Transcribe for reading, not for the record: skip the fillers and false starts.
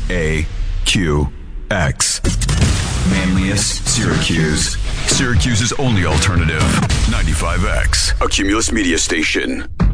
KQX. Manlius, Syracuse. Syracuse's only alternative. 95X, a Cumulus media station.